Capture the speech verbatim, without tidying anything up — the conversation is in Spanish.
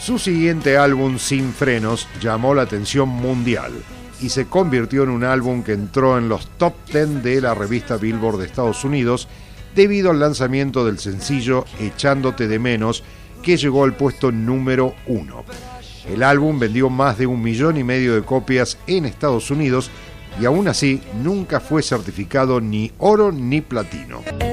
Su siguiente álbum, Sin Frenos, llamó la atención mundial y se convirtió en un álbum que entró en los top diez de la revista Billboard de Estados Unidos debido al lanzamiento del sencillo Echándote de Menos, que llegó al puesto número uno. El álbum vendió más de un millón y medio de copias en Estados Unidos y aún así nunca fue certificado ni oro ni platino.